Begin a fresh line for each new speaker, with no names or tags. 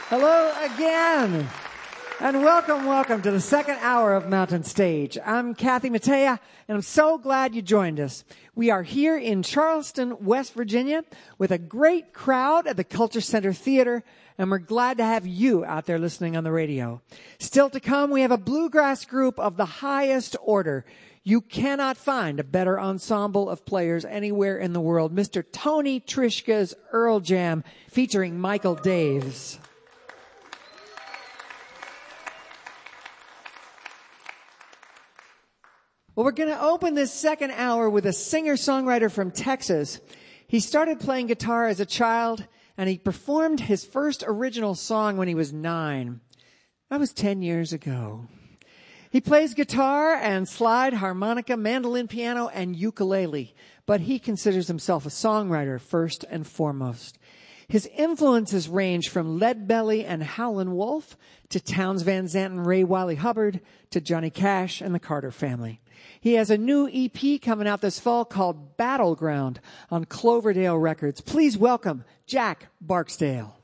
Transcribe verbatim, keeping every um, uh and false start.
Hello again, and welcome, welcome to the second hour of Mountain Stage. I'm Kathy Mattea, and I'm so glad you joined us. We are here in Charleston, West Virginia, with a great crowd at the Culture Center Theater, and we're glad to have you out there listening on the radio. Still to come, we have a bluegrass group of the highest order. You cannot find a better ensemble of players anywhere in the world. Mister Tony Trishka's Earl Jam, featuring Michael Daves. Well, we're going to open this second hour with a singer-songwriter from Texas. He started playing guitar as a child, and he performed his first original song when he was nine. That was ten years ago. He plays guitar and slide, harmonica, mandolin, piano, and ukulele, but he considers himself a songwriter first and foremost. His influences range from Leadbelly and Howlin' Wolf to Townes Van Zandt and Ray Wylie Hubbard to Johnny Cash and the Carter Family. He has a new E P coming out this fall called Battleground on Cloverdale Records. Please welcome Jack Barksdale.